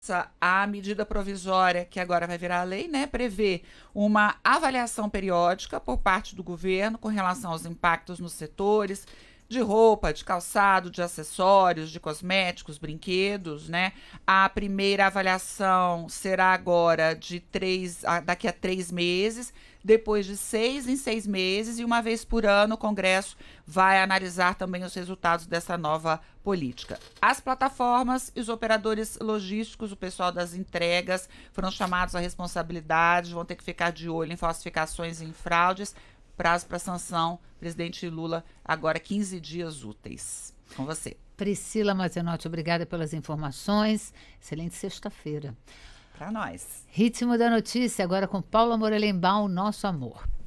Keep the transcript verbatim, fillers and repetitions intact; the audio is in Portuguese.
A medida provisória, que agora vai virar lei, né, prevê uma avaliação periódica por parte do governo com relação aos impactos nos setores de roupa, de calçado, de acessórios, de cosméticos, brinquedos, né? A primeira avaliação será agora de três, daqui a três meses, depois de seis em seis meses, e uma vez por ano o Congresso vai analisar também os resultados dessa nova política. As plataformas e os operadores logísticos, o pessoal das entregas, foram chamados à responsabilidade, vão ter que ficar de olho em falsificações e em fraudes. Prazo para sanção, presidente Lula, agora quinze dias úteis. Com você. Priscila Mazenotti, obrigada pelas informações. Excelente sexta-feira. Para nós. Ritmo da notícia, agora com Paula Morelenbaum, Nosso Amor.